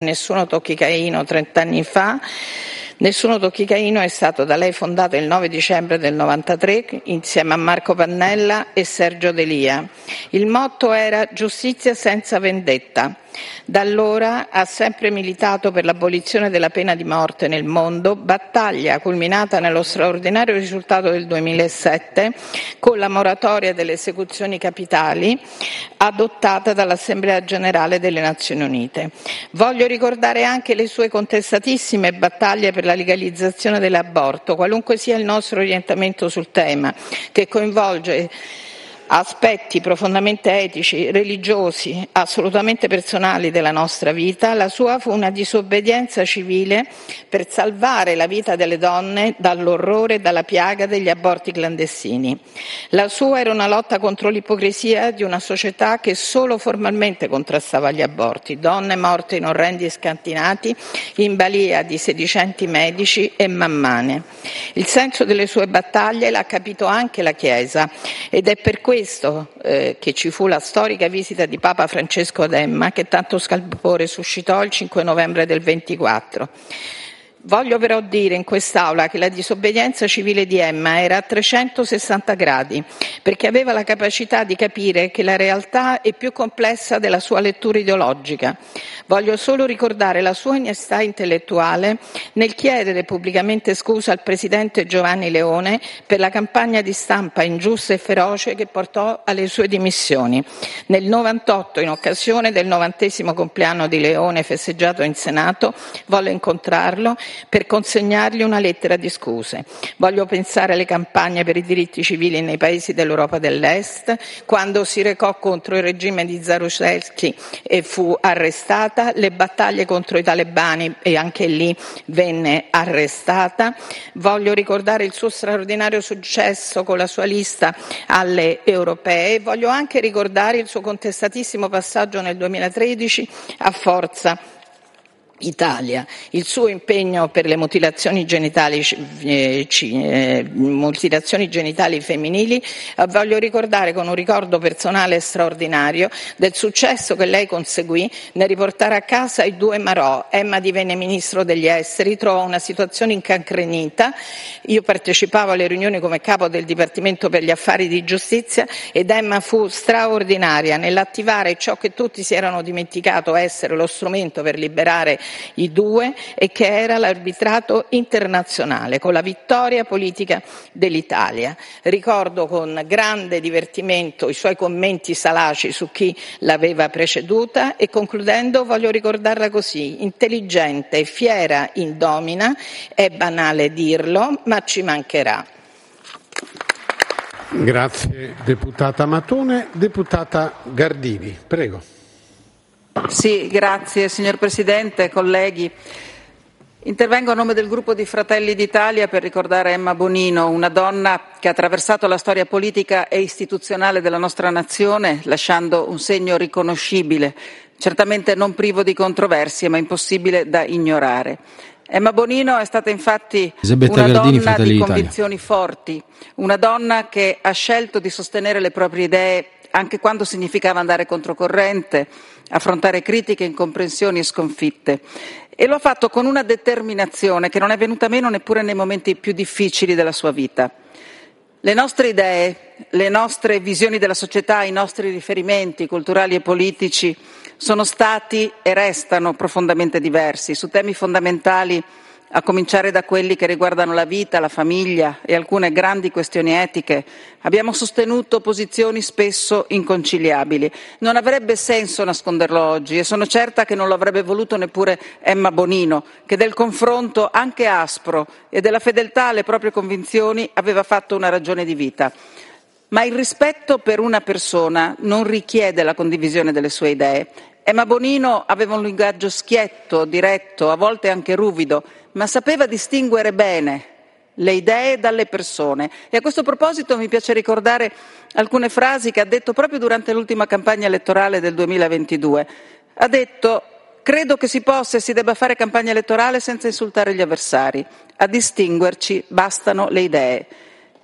Nessuno tocchi Caino 30 anni fa. Nessuno tocchi Caino è stato da lei fondato il 9 dicembre del 93 insieme a Marco Pannella e Sergio D'Elia. Il motto era giustizia senza vendetta. Da allora ha sempre militato per l'abolizione della pena di morte nel mondo, battaglia culminata nello straordinario risultato del 2007 con la moratoria delle esecuzioni capitali adottata dall'Assemblea Generale delle Nazioni Unite. Voglio ricordare anche le sue contestatissime battaglie per la legalizzazione dell'aborto, qualunque sia il nostro orientamento sul tema, che coinvolge aspetti profondamente etici, religiosi, assolutamente personali della nostra vita. La sua fu una disobbedienza civile per salvare la vita delle donne dall'orrore e dalla piaga degli aborti clandestini. La sua era una lotta contro l'ipocrisia di una società che solo formalmente contrastava gli aborti, donne morte in orrendi scantinati in balia di sedicenti medici e mammane. Il senso delle sue battaglie l'ha capito anche la Chiesa ed è per questo che ci fu la storica visita di Papa Francesco ad Emma che tanto scalpore suscitò il 5 novembre del 24. Voglio però dire in quest'Aula che la disobbedienza civile di Emma era a 360 gradi, perché aveva la capacità di capire che la realtà è più complessa della sua lettura ideologica. Voglio solo ricordare la sua onestà intellettuale nel chiedere pubblicamente scusa al presidente Giovanni Leone per la campagna di stampa ingiusta e feroce che portò alle sue dimissioni. Nel 98, in occasione del 90° compleanno di Leone festeggiato in Senato, volle incontrarlo per consegnargli una lettera di scuse. Voglio pensare alle campagne per i diritti civili nei paesi dell'Europa dell'Est, quando si recò contro il regime di Jaruzelski e fu arrestata, le battaglie contro i talebani e anche lì venne arrestata. Voglio ricordare il suo straordinario successo con la sua lista alle europee. Voglio anche ricordare il suo contestatissimo passaggio nel 2013 a Forza Italia, il suo impegno per le mutilazioni genitali femminili. Voglio ricordare con un ricordo personale straordinario del successo che lei conseguì nel riportare a casa i 2 marò. Emma divenne ministro degli esteri, trovò una situazione incancrenita. Io partecipavo alle riunioni come capo del Dipartimento per gli Affari di Giustizia ed Emma fu straordinaria nell'attivare ciò che tutti si erano dimenticato essere lo strumento per liberare i 2 e che era l'arbitrato internazionale con la vittoria politica dell'Italia. Ricordo con grande divertimento i suoi commenti salaci su chi l'aveva preceduta e concludendo voglio ricordarla così: intelligente, fiera, indomina, è banale dirlo, ma ci mancherà. Grazie deputata Matone. Deputata Gardini, prego. Sì, grazie signor Presidente, colleghi. Intervengo a nome del gruppo di Fratelli d'Italia per ricordare Emma Bonino, una donna che ha attraversato la storia politica e istituzionale della nostra nazione lasciando un segno riconoscibile, certamente non privo di controversie ma impossibile da ignorare. Emma Bonino è stata infatti una donna di convinzioni forti, una donna che ha scelto di sostenere le proprie idee anche quando significava andare controcorrente, affrontare critiche, incomprensioni e sconfitte. E lo ha fatto con una determinazione che non è venuta meno neppure nei momenti più difficili della sua vita. Le nostre idee, le nostre visioni della società, i nostri riferimenti culturali e politici sono stati e restano profondamente diversi su temi fondamentali, a cominciare da quelli che riguardano la vita, la famiglia e alcune grandi questioni etiche. Abbiamo sostenuto posizioni spesso inconciliabili. Non avrebbe senso nasconderlo oggi e sono certa che non lo avrebbe voluto neppure Emma Bonino, che del confronto anche aspro e della fedeltà alle proprie convinzioni aveva fatto una ragione di vita. Ma il rispetto per una persona non richiede la condivisione delle sue idee. Emma Bonino aveva un linguaggio schietto, diretto, a volte anche ruvido, ma sapeva distinguere bene le idee dalle persone. E a questo proposito mi piace ricordare alcune frasi che ha detto proprio durante l'ultima campagna elettorale del 2022. Ha detto: credo che si possa e si debba fare campagna elettorale senza insultare gli avversari. A distinguerci bastano le idee.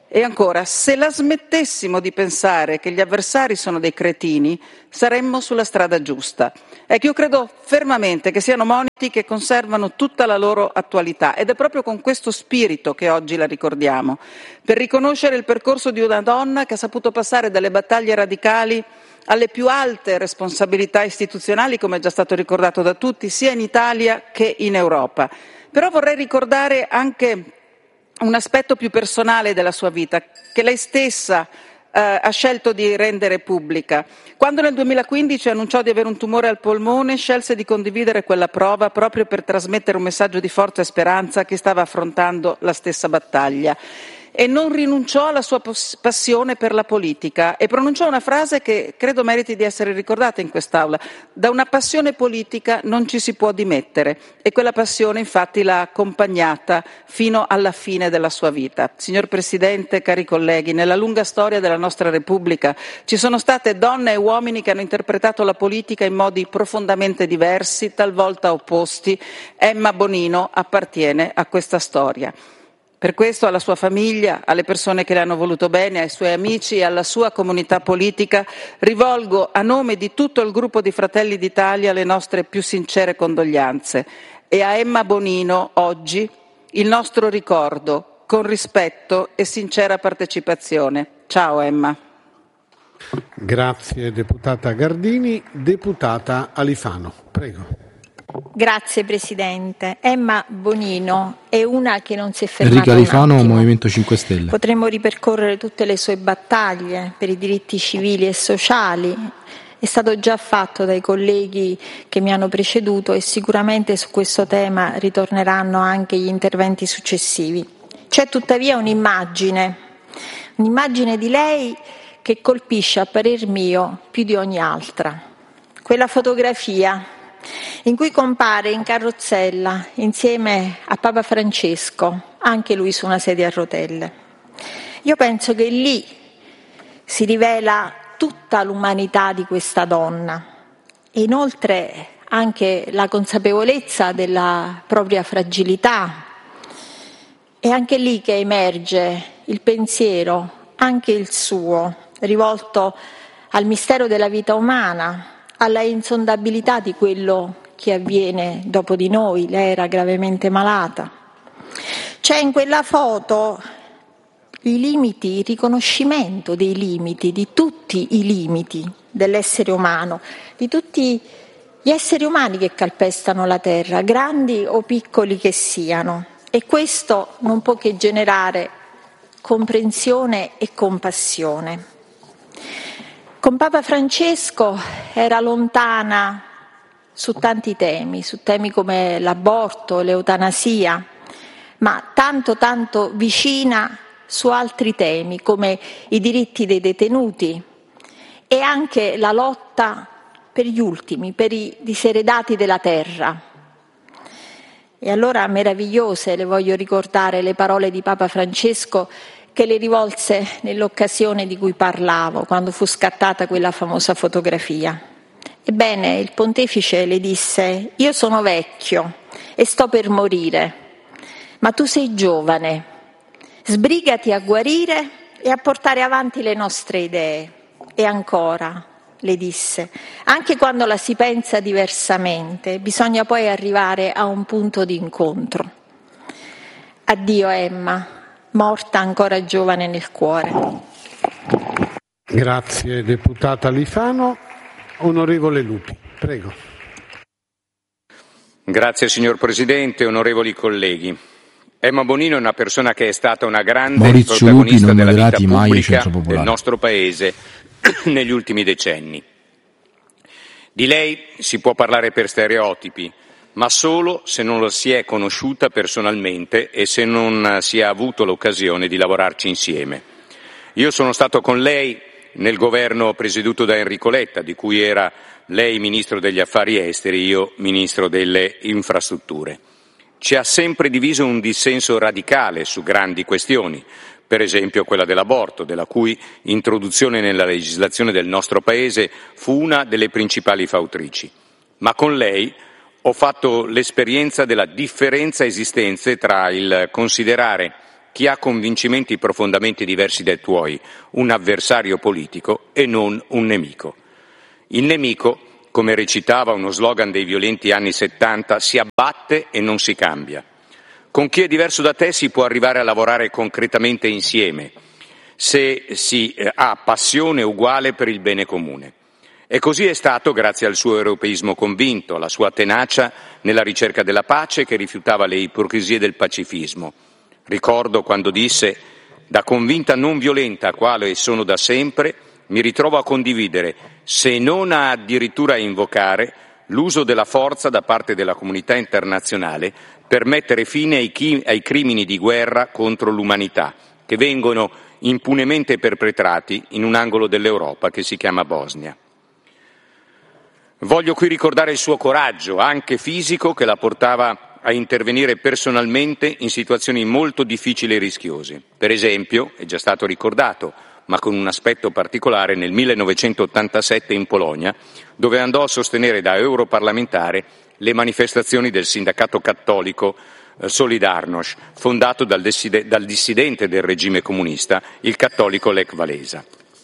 E ancora, se la smettessimo di pensare che gli avversari sono dei cretini, saremmo sulla strada giusta. Ecco, io credo fermamente che siano moniti che conservano tutta la loro attualità ed è proprio con questo spirito che oggi la ricordiamo, per riconoscere il percorso di una donna che ha saputo passare dalle battaglie radicali alle più alte responsabilità istituzionali, come è già stato ricordato da tutti, sia in Italia che in Europa. Però vorrei ricordare anche un aspetto più personale della sua vita, che lei stessa ha scelto di rendere pubblica. Quando nel 2015 annunciò di avere un tumore al polmone, scelse di condividere quella prova proprio per trasmettere un messaggio di forza e speranza a chi stava affrontando la stessa battaglia. E non rinunciò alla sua passione per la politica e pronunciò una frase che credo meriti di essere ricordata in quest'Aula: da una passione politica non ci si può dimettere, e quella passione infatti l'ha accompagnata fino alla fine della sua vita. Signor Presidente, cari colleghi, nella lunga storia della nostra Repubblica ci sono state donne e uomini che hanno interpretato la politica in modi profondamente diversi, talvolta opposti. Emma Bonino appartiene a questa storia. Per questo alla sua famiglia, alle persone che le hanno voluto bene, ai suoi amici e alla sua comunità politica rivolgo a nome di tutto il gruppo di Fratelli d'Italia le nostre più sincere condoglianze e a Emma Bonino oggi il nostro ricordo con rispetto e sincera partecipazione. Ciao Emma. Grazie deputata Gardini. Deputata Alifano, prego. Grazie Presidente. Emma Bonino è una che non si è fermata Enrica Alifano, un attimo. Movimento 5 Stelle. Potremmo ripercorrere tutte le sue battaglie per i diritti civili e sociali. È stato già fatto dai colleghi che mi hanno preceduto e sicuramente su questo tema ritorneranno anche gli interventi successivi. C'è tuttavia un'immagine di lei che colpisce a parer mio più di ogni altra. Quella fotografia in cui compare in carrozzella insieme a Papa Francesco, anche lui su una sedia a rotelle. Io penso che lì si rivela tutta l'umanità di questa donna e inoltre anche la consapevolezza della propria fragilità. È anche lì che emerge il pensiero, anche il suo, rivolto al mistero della vita umana, alla insondabilità di quello che avviene dopo di noi. Lei era gravemente malata. C'è in quella foto i limiti, il riconoscimento dei limiti, di tutti i limiti dell'essere umano, di tutti gli esseri umani che calpestano la terra, grandi o piccoli che siano. E questo non può che generare comprensione e compassione. Con Papa Francesco era lontana su tanti temi come l'aborto, l'eutanasia, ma tanto vicina su altri temi come i diritti dei detenuti e anche la lotta per gli ultimi, per i diseredati della terra. E allora meravigliose le voglio ricordare le parole di Papa Francesco che le rivolse nell'occasione di cui parlavo, quando fu scattata quella famosa fotografia. Ebbene, il pontefice le disse: io sono vecchio e sto per morire, ma tu sei giovane, sbrigati a guarire e a portare avanti le nostre idee. E ancora, le disse, anche quando la si pensa diversamente, bisogna poi arrivare a un punto di incontro. Addio Emma, morta ancora giovane nel cuore. Grazie deputata Alifano. Onorevole Lupi, prego. Grazie signor Presidente, onorevoli colleghi. Emma Bonino è una persona che è stata una grande protagonista della vita pubblica del nostro Paese negli ultimi decenni. Di lei si può parlare per stereotipi, ma solo se non la si è conosciuta personalmente e se non si è avuto l'occasione di lavorarci insieme. Io sono stato con lei nel governo presieduto da Enrico Letta, di cui era lei Ministro degli Affari Esteri, io Ministro delle Infrastrutture. Ci ha sempre diviso un dissenso radicale su grandi questioni, per esempio quella dell'aborto, della cui introduzione nella legislazione del nostro Paese fu una delle principali fautrici. Ma con lei ho fatto l'esperienza della differenza esistente tra il considerare chi ha convincimenti profondamente diversi dai tuoi, un avversario politico e non un nemico. Il nemico, come recitava uno slogan dei violenti anni 70, si abbatte e non si cambia. Con chi è diverso da te si può arrivare a lavorare concretamente insieme, se si ha passione uguale per il bene comune. E così è stato grazie al suo europeismo convinto, alla sua tenacia nella ricerca della pace che rifiutava le ipocrisie del pacifismo. Ricordo quando disse: da convinta non violenta quale sono da sempre, mi ritrovo a condividere, se non a addirittura a invocare, l'uso della forza da parte della comunità internazionale per mettere fine ai crimini di guerra contro l'umanità, che vengono impunemente perpetrati in un angolo dell'Europa che si chiama Bosnia. Voglio qui ricordare il suo coraggio, anche fisico, che la portava a intervenire personalmente in situazioni molto difficili e rischiose. Per esempio, è già stato ricordato, ma con un aspetto particolare, nel 1987 in Polonia, dove andò a sostenere da europarlamentare le manifestazioni del sindacato cattolico Solidarność, fondato dal dissidente del regime comunista, il cattolico Lech Walesa.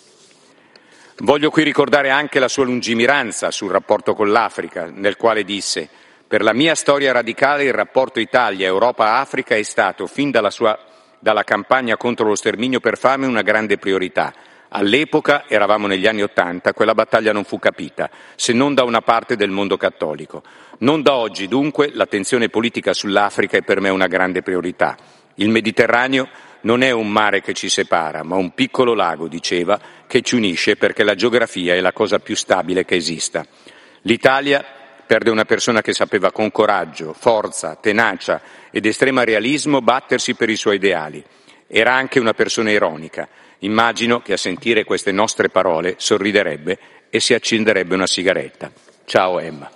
Voglio qui ricordare anche la sua lungimiranza sul rapporto con l'Africa, nel quale disse: per la mia storia radicale il rapporto Italia-Europa-Africa è stato, fin dalla campagna contro lo sterminio per fame, una grande priorità. All'epoca, eravamo negli anni '80, quella battaglia non fu capita, se non da una parte del mondo cattolico. Non da oggi, dunque, l'attenzione politica sull'Africa è per me una grande priorità. Il Mediterraneo non è un mare che ci separa, ma un piccolo lago, diceva, che ci unisce perché la geografia è la cosa più stabile che esista. L'Italia perde una persona che sapeva con coraggio, forza, tenacia ed estrema realismo battersi per i suoi ideali. Era anche una persona ironica. Immagino che a sentire queste nostre parole sorriderebbe e si accenderebbe una sigaretta. Ciao Emma.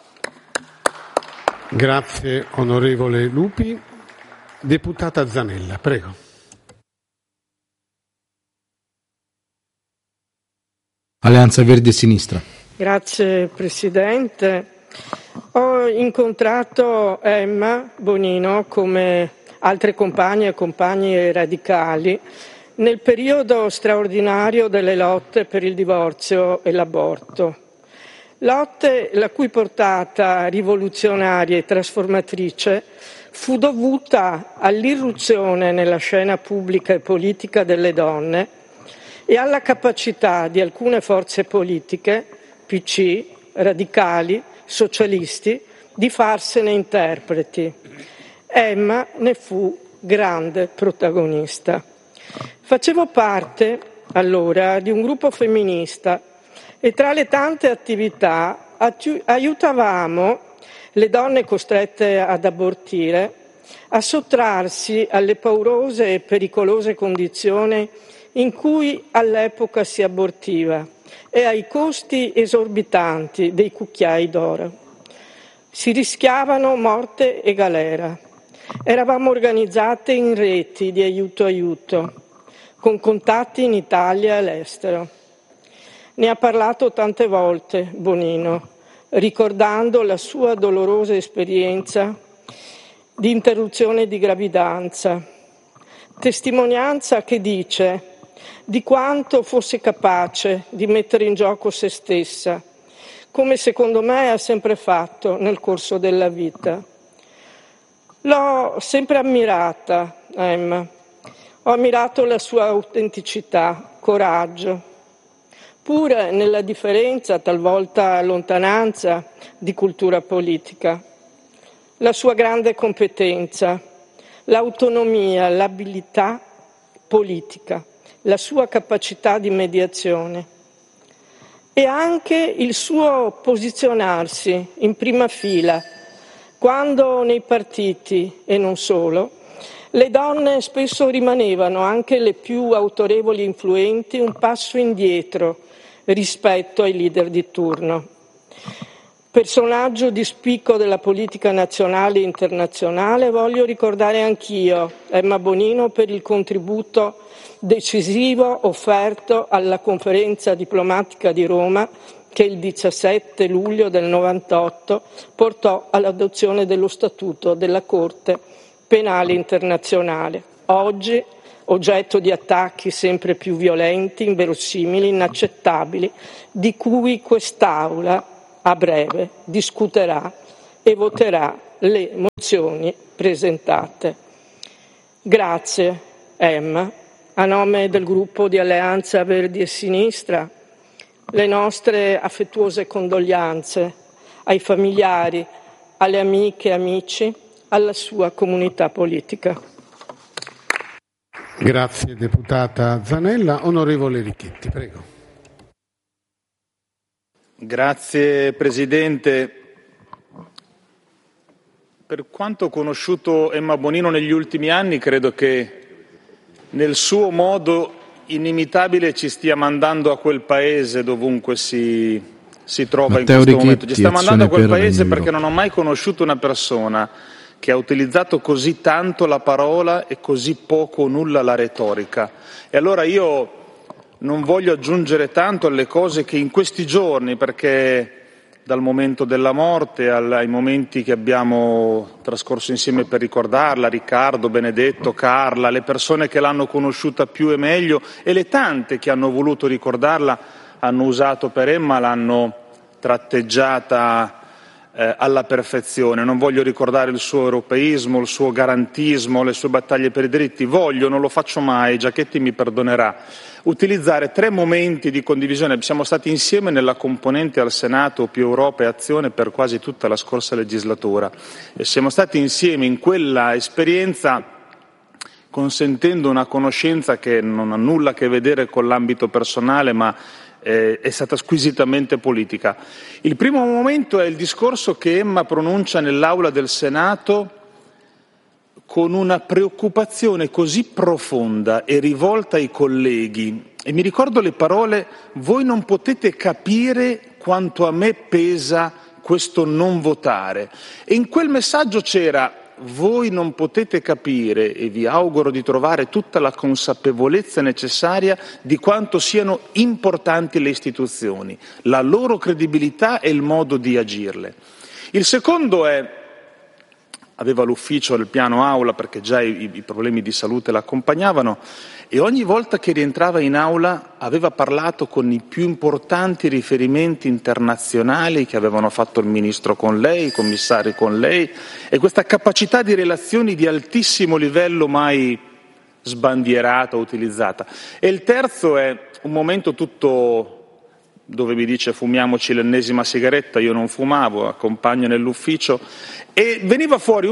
Grazie onorevole Lupi. Deputata Zanella, prego. Alleanza Verdi e Sinistra. Grazie Presidente. Ho incontrato Emma Bonino, come altre compagne e compagni radicali, nel periodo straordinario delle lotte per il divorzio e l'aborto. Lotte la cui portata rivoluzionaria e trasformatrice fu dovuta all'irruzione nella scena pubblica e politica delle donne e alla capacità di alcune forze politiche, PC, radicali, socialisti, di farsene interpreti. Emma ne fu grande protagonista. Facevo parte allora di un gruppo femminista e tra le tante attività aiutavamo le donne costrette ad abortire a sottrarsi alle paurose e pericolose condizioni in cui all'epoca si abortiva e ai costi esorbitanti dei cucchiai d'oro. Si rischiavano morte e galera. Eravamo organizzate in reti di aiuto, con contatti in Italia e all'estero. Ne ha parlato tante volte Bonino, ricordando la sua dolorosa esperienza di interruzione di gravidanza, testimonianza che dice di quanto fosse capace di mettere in gioco se stessa, come secondo me ha sempre fatto nel corso della vita. L'ho sempre ammirata, Emma. Ho ammirato la sua autenticità, coraggio, pure nella differenza, talvolta lontananza, di cultura politica. La sua grande competenza, l'autonomia, l'abilità politica, la sua capacità di mediazione e anche il suo posizionarsi in prima fila quando nei partiti, e non solo, le donne spesso rimanevano, anche le più autorevoli e influenti, un passo indietro rispetto ai leader di turno. Personaggio di spicco della politica nazionale e internazionale, voglio ricordare anch'io Emma Bonino per il contributo decisivo offerto alla conferenza diplomatica di Roma che il 17 luglio del 98 portò all'adozione dello Statuto della Corte Penale Internazionale. oggi oggetto di attacchi sempre più violenti, inverosimili, inaccettabili, di cui quest'Aula a breve discuterà e voterà le mozioni presentate. Grazie Emma, a nome del gruppo di Alleanza Verdi e Sinistra, le nostre affettuose condoglianze ai familiari, alle amiche e amici, alla sua comunità politica. Grazie deputata Zanella. Onorevole Richetti, prego. Grazie Presidente. Per quanto ho conosciuto Emma Bonino negli ultimi anni, credo che nel suo modo inimitabile ci stia mandando a quel paese dovunque si trova in questo momento. Ci sta mandando a quel paese perché non ho mai conosciuto una persona che ha utilizzato così tanto la parola e così poco o nulla la retorica. E allora io non voglio aggiungere tanto alle cose che in questi giorni, perché dal momento della morte ai momenti che abbiamo trascorso insieme per ricordarla, Riccardo, Benedetto, Carla, le persone che l'hanno conosciuta più e meglio e le tante che hanno voluto ricordarla hanno usato per Emma, l'hanno tratteggiata alla perfezione. Non voglio ricordare il suo europeismo, il suo garantismo, le sue battaglie per i diritti. Voglio, non lo faccio mai, Giachetti mi perdonerà, utilizzare 3 momenti di condivisione. Siamo stati insieme nella componente al Senato Più Europa e Azione per quasi tutta la scorsa legislatura e siamo stati insieme in quella esperienza consentendo una conoscenza che non ha nulla a che vedere con l'ambito personale, ma è stata squisitamente politica. Il primo momento è il discorso che Emma pronuncia nell'aula del Senato con una preoccupazione così profonda e rivolta ai colleghi, e mi ricordo le parole: voi non potete capire quanto a me pesa questo non votare. E in quel messaggio c'era: voi non potete capire, e vi auguro di trovare tutta la consapevolezza necessaria di quanto siano importanti le istituzioni, la loro credibilità e il modo di agirle. Il secondo è: aveva l'ufficio del piano aula perché già i problemi di salute l'accompagnavano, e ogni volta che rientrava in aula aveva parlato con i più importanti riferimenti internazionali che avevano fatto il ministro con lei, i commissari con lei, e questa capacità di relazioni di altissimo livello mai sbandierata o utilizzata. E il terzo è un momento tutto dove mi dice: fumiamoci l'ennesima sigaretta. Io non fumavo, accompagno nell'ufficio, e veniva fuori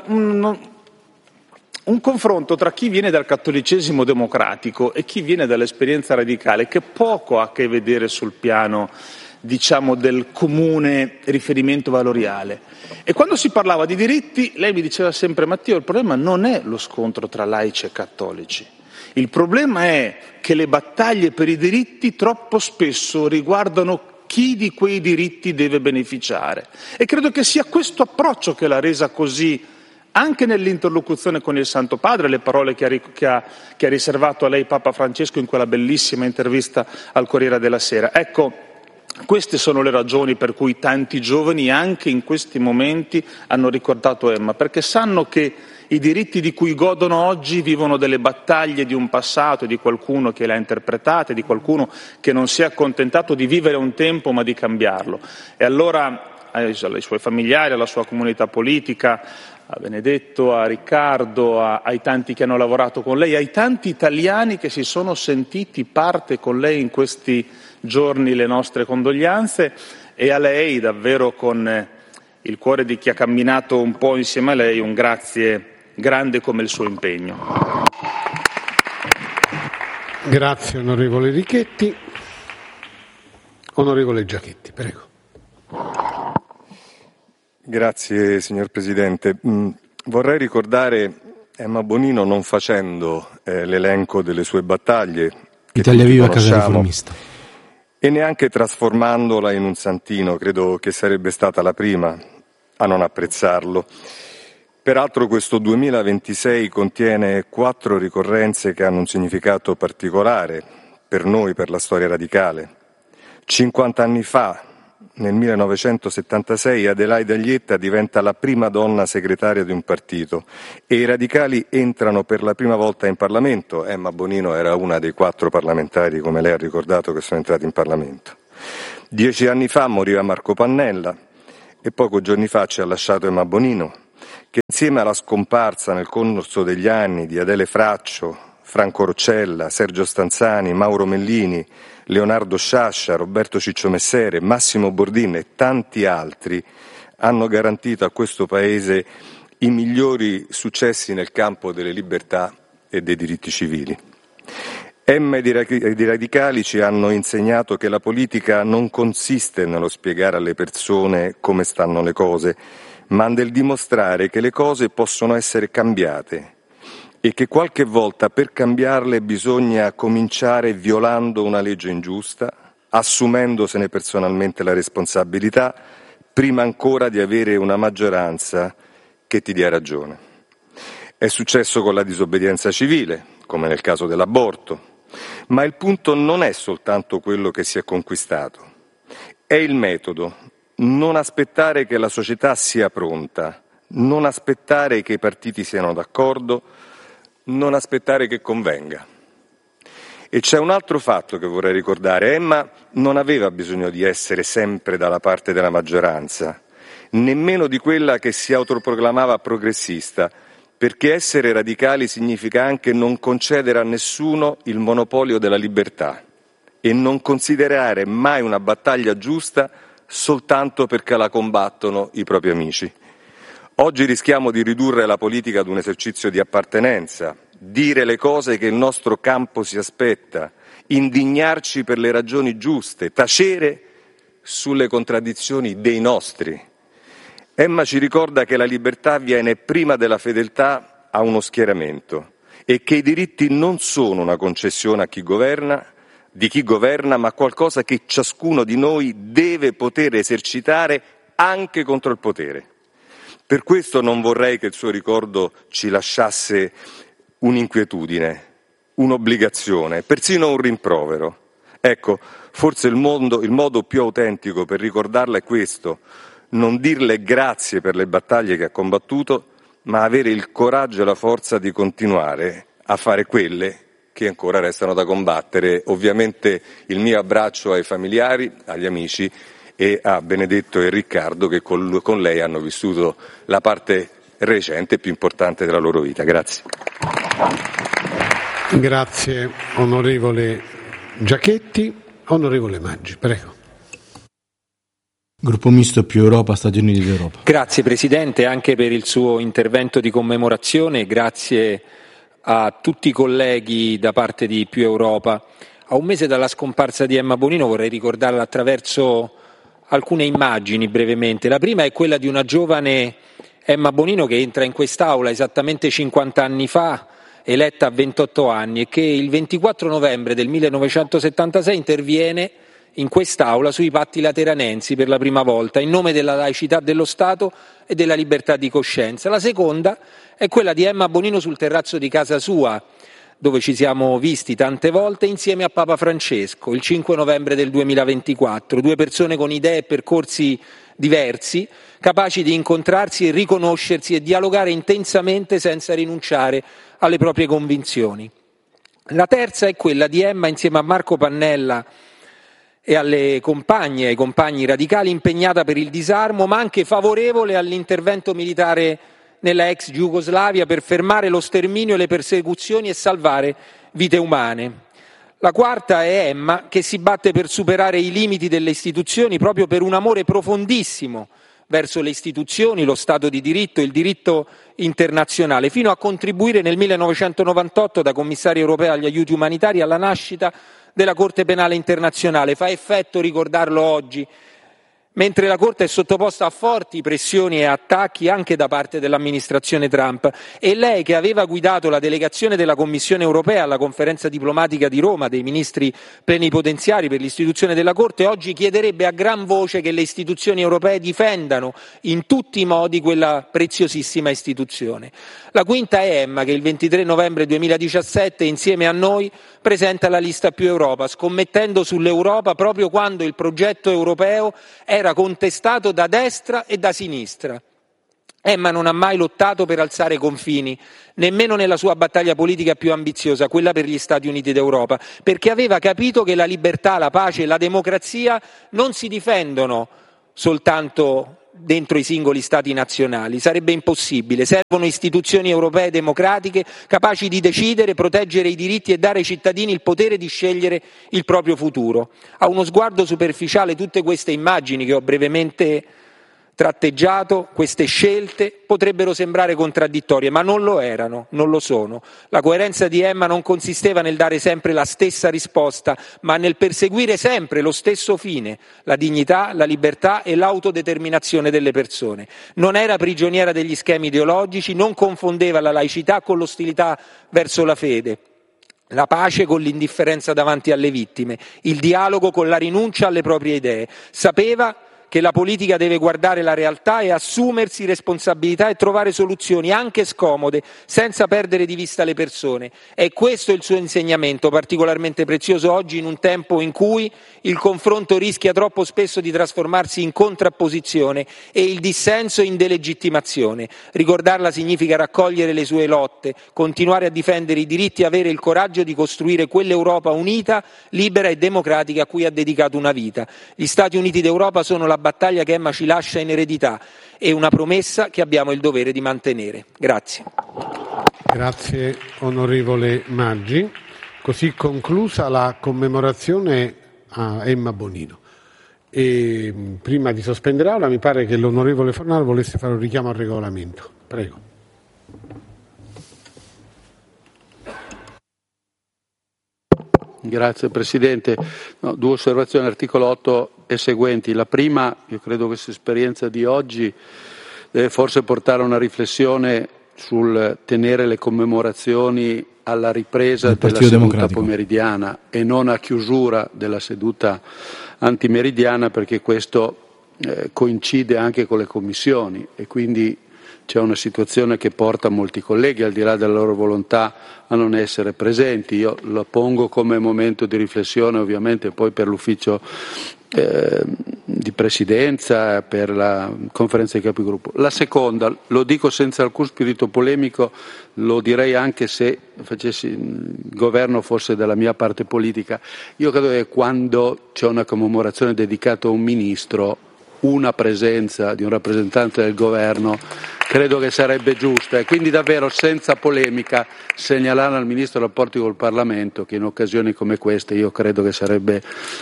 un confronto tra chi viene dal cattolicesimo democratico e chi viene dall'esperienza radicale, che poco ha a che vedere sul piano, diciamo, del comune riferimento valoriale. E quando si parlava di diritti, lei mi diceva sempre: Matteo, il problema non è lo scontro tra laici e cattolici. Il problema è che le battaglie per i diritti troppo spesso riguardano chi di quei diritti deve beneficiare. E credo che sia questo approccio che l'ha resa così, anche nell'interlocuzione con il Santo Padre, le parole che ha riservato a lei Papa Francesco in quella bellissima intervista al Corriere della Sera. Ecco, queste sono le ragioni per cui tanti giovani anche in questi momenti hanno ricordato Emma, perché sanno che i diritti di cui godono oggi vivono delle battaglie di un passato, di qualcuno che le ha interpretate, di qualcuno che non si è accontentato di vivere un tempo ma di cambiarlo. E allora ai suoi familiari, alla sua comunità politica, a Benedetto, a Riccardo, ai tanti che hanno lavorato con lei, ai tanti italiani che si sono sentiti parte con lei in questi giorni, le nostre condoglianze, e a lei davvero con il cuore di chi ha camminato un po' insieme a lei un grazie grande come il suo impegno. Grazie onorevole Richetti. Onorevole Giachetti, prego. Grazie signor Presidente. Vorrei ricordare Emma Bonino non facendo l'elenco delle sue battaglie, che Italia Viva Casa Riformista, e neanche trasformandola in un santino. Credo che sarebbe stata la prima a non apprezzarlo. Peraltro questo 2026 contiene 4 ricorrenze che hanno un significato particolare per noi, per la storia radicale. 50 anni fa, nel 1976 Adelaide Aglietta diventa la prima donna segretaria di un partito e i radicali entrano per la prima volta in Parlamento. Emma Bonino era una dei 4 parlamentari, come lei ha ricordato, che sono entrati in Parlamento. 10 anni fa moriva Marco Pannella e pochi giorni fa ci ha lasciato Emma Bonino, che insieme alla scomparsa nel corso degli anni di Adele Fraccio, Franco Roccella, Sergio Stanzani, Mauro Mellini, Leonardo Sciascia, Roberto Ciccio Messere, Massimo Bordin e tanti altri hanno garantito a questo Paese i migliori successi nel campo delle libertà e dei diritti civili. Emma ed i radicali ci hanno insegnato che la politica non consiste nello spiegare alle persone come stanno le cose, ma nel dimostrare che le cose possono essere cambiate e che qualche volta per cambiarle bisogna cominciare violando una legge ingiusta, assumendosene personalmente la responsabilità, prima ancora di avere una maggioranza che ti dia ragione. È successo con la disobbedienza civile, come nel caso dell'aborto, ma il punto non è soltanto quello che si è conquistato, è il metodo. Non aspettare che la società sia pronta, non aspettare che i partiti siano d'accordo, non aspettare che convenga. E c'è un altro fatto che vorrei ricordare. Emma non aveva bisogno di essere sempre dalla parte della maggioranza, nemmeno di quella che si autoproclamava progressista, perché essere radicali significa anche non concedere a nessuno il monopolio della libertà e non considerare mai una battaglia giusta soltanto perché la combattono i propri amici. Oggi rischiamo di ridurre la politica ad un esercizio di appartenenza, dire le cose che il nostro campo si aspetta, indignarci per le ragioni giuste, tacere sulle contraddizioni dei nostri. Emma ci ricorda che la libertà viene prima della fedeltà a uno schieramento e che i diritti non sono una concessione a chi governa, ma qualcosa che ciascuno di noi deve poter esercitare anche contro il potere. Per questo non vorrei che il suo ricordo ci lasciasse un'inquietudine, un'obbligazione, persino un rimprovero. Ecco, forse il modo più autentico per ricordarla è questo: non dirle grazie per le battaglie che ha combattuto, ma avere il coraggio e la forza di continuare a fare quelle che ancora restano da combattere. Ovviamente il mio abbraccio ai familiari, agli amici e a Benedetto e Riccardo, che con lei hanno vissuto la parte recente e più importante della loro vita. Grazie. Grazie onorevole Giachetti. Onorevole Maggi, prego. Gruppo misto Più Europa, Stati Uniti d'Europa. Grazie Presidente anche per il suo intervento di commemorazione, grazie a tutti i colleghi da parte di Più Europa. A un mese dalla scomparsa di Emma Bonino vorrei ricordarla attraverso alcune immagini brevemente. La prima è quella di una giovane Emma Bonino che entra in quest'Aula esattamente 50 anni fa, eletta a 28 anni, e che il 24 novembre del 1976 interviene in quest'Aula sui patti lateranensi per la prima volta, in nome della laicità dello Stato e della libertà di coscienza. La seconda è quella di Emma Bonino sul terrazzo di casa sua, dove ci siamo visti tante volte insieme a Papa Francesco, il 5 novembre del 2024, 2 persone con idee e percorsi diversi, capaci di incontrarsi e riconoscersi e dialogare intensamente senza rinunciare alle proprie convinzioni. La terza è quella di Emma insieme a Marco Pannella e alle compagne e ai compagni radicali, impegnata per il disarmo, ma anche favorevole all'intervento militare nella ex Jugoslavia per fermare lo sterminio e le persecuzioni e salvare vite umane. La quarta è Emma, che si batte per superare i limiti delle istituzioni proprio per un amore profondissimo verso le istituzioni, lo Stato di diritto e il diritto internazionale, fino a contribuire nel 1998 da commissaria europea agli aiuti umanitari alla nascita della Corte Penale Internazionale. Fa effetto ricordarlo oggi, mentre la Corte è sottoposta a forti pressioni e attacchi anche da parte dell'amministrazione Trump, e lei, che aveva guidato la delegazione della Commissione europea alla conferenza diplomatica di Roma dei ministri plenipotenziari per l'istituzione della Corte, oggi chiederebbe a gran voce che le istituzioni europee difendano in tutti i modi quella preziosissima istituzione. La quinta è Emma, che il 23 novembre 2017 insieme a noi presenta la lista Più Europa, scommettendo sull'Europa proprio quando il progetto europeo è era contestato da destra e da sinistra. Emma non ha mai lottato per alzare confini, nemmeno nella sua battaglia politica più ambiziosa, quella per gli Stati Uniti d'Europa, perché aveva capito che la libertà, la pace e la democrazia non si difendono soltanto dentro i singoli Stati nazionali, sarebbe impossibile. Servono istituzioni europee democratiche capaci di decidere, proteggere i diritti e dare ai cittadini il potere di scegliere il proprio futuro. A uno sguardo superficiale tutte queste immagini che ho brevemente tratteggiato, queste scelte potrebbero sembrare contraddittorie, ma non lo erano, non lo sono. La coerenza di Emma non consisteva nel dare sempre la stessa risposta, ma nel perseguire sempre lo stesso fine, la dignità, la libertà e l'autodeterminazione delle persone. Non era prigioniera degli schemi ideologici, non confondeva la laicità con l'ostilità verso la fede, la pace con l'indifferenza davanti alle vittime, il dialogo con la rinuncia alle proprie idee. Sapeva che la politica deve guardare la realtà e assumersi responsabilità e trovare soluzioni anche scomode, senza perdere di vista le persone. È questo il suo insegnamento, particolarmente prezioso oggi in un tempo in cui il confronto rischia troppo spesso di trasformarsi in contrapposizione e il dissenso in delegittimazione. Ricordarla significa raccogliere le sue lotte, continuare a difendere i diritti e avere il coraggio di costruire quell'Europa unita, libera e democratica a cui ha dedicato una vita. Gli Stati Uniti d'Europa sono la battaglia che Emma ci lascia in eredità e una promessa che abbiamo il dovere di mantenere. Grazie. Grazie onorevole Maggi. Così conclusa la commemorazione a Emma Bonino. E prima di sospendere l'aula mi pare che l'onorevole Fornaro volesse fare un richiamo al regolamento. Prego. Grazie Presidente. Due osservazioni all'articolo 8 e seguenti. La prima, io credo che questa esperienza di oggi deve forse portare a una riflessione sul tenere le commemorazioni alla ripresa della seduta pomeridiana e non a chiusura della seduta antimeridiana, perché questo coincide anche con le commissioni e quindi c'è una situazione che porta molti colleghi, al di là della loro volontà, a non essere presenti. Io lo pongo come momento di riflessione, ovviamente poi per l'ufficio di presidenza, per la conferenza dei capigruppo. La seconda, lo dico senza alcun spirito polemico, lo direi anche se facessi il governo fosse della mia parte politica. Io credo che quando c'è una commemorazione dedicata a un ministro, una presenza di un rappresentante del governo credo che sarebbe giusta e quindi davvero senza polemica segnalare al Ministro dei rapporti col Parlamento che in occasioni come queste io credo che sarebbe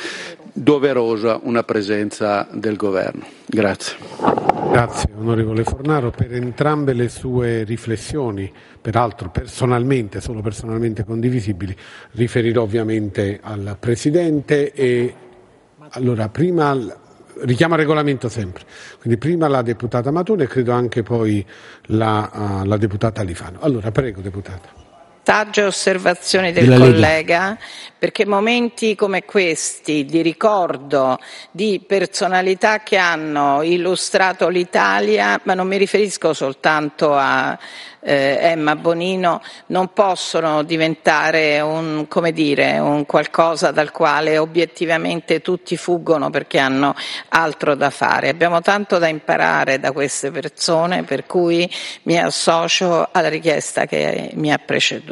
doverosa una presenza del governo. Grazie. Grazie onorevole Fornaro per entrambe le sue riflessioni, peraltro personalmente, solo personalmente condivisibili. Riferirò ovviamente al Presidente e allora prima richiamo al regolamento sempre, quindi prima la deputata Matone e credo anche poi la deputata Alifano. Allora prego deputata. Sagge osservazioni del collega, perché momenti come questi di ricordo di personalità che hanno illustrato l'Italia, ma non mi riferisco soltanto a Emma Bonino, non possono diventare un qualcosa dal quale obiettivamente tutti fuggono perché hanno altro da fare. Abbiamo tanto da imparare da queste persone, per cui mi associo alla richiesta che mi ha preceduto.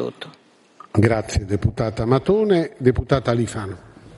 Grazie deputata Matone. Deputata Alifano.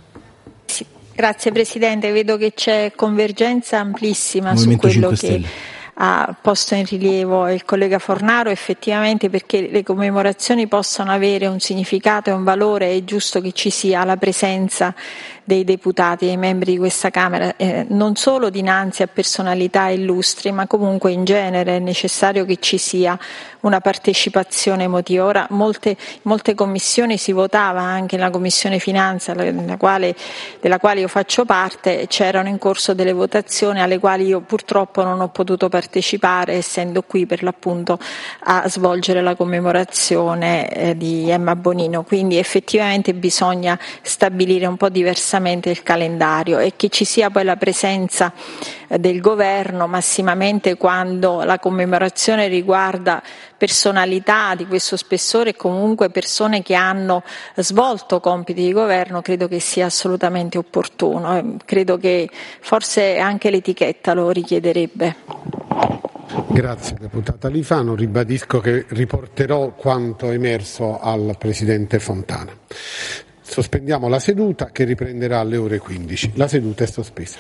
Sì, grazie Presidente, vedo che c'è convergenza amplissima su quello che ha posto in rilievo il collega Fornaro. Effettivamente, perché le commemorazioni possano avere un significato e un valore, è giusto che ci sia la presenza dei deputati, dei membri di questa Camera, non solo dinanzi a personalità illustri, ma comunque in genere è necessario che ci sia una partecipazione emotiva. Ora, molte commissioni si votava, anche nella Commissione Finanza, della quale io faccio parte, c'erano in corso delle votazioni alle quali io purtroppo non ho potuto partecipare, essendo qui per l'appunto a svolgere la commemorazione di Emma Bonino. Quindi effettivamente bisogna stabilire un po' diversamente giustamente il calendario e che ci sia poi la presenza del governo massimamente quando la commemorazione riguarda personalità di questo spessore e comunque persone che hanno svolto compiti di governo, credo che sia assolutamente opportuno. Credo che forse anche l'etichetta lo richiederebbe. Grazie deputata Alifano, ribadisco che riporterò quanto emerso al Presidente Fontana. Sospendiamo la seduta che riprenderà alle ore 15. La seduta è sospesa.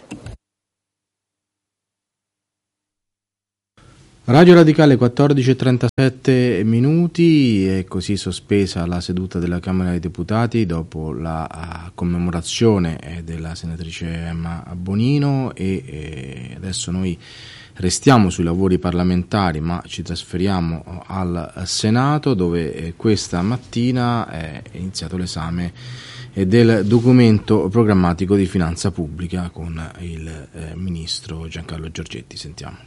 Radio Radicale 14:37 minuti, è così sospesa la seduta della Camera dei Deputati dopo la commemorazione della senatrice Emma Bonino e adesso noi restiamo sui lavori parlamentari ma ci trasferiamo al Senato dove questa mattina è iniziato l'esame del documento programmatico di finanza pubblica con il ministro Giancarlo Giorgetti. Sentiamo.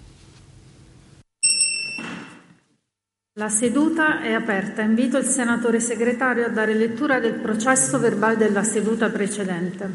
La seduta è aperta. Invito il senatore segretario a dare lettura del processo verbale della seduta precedente.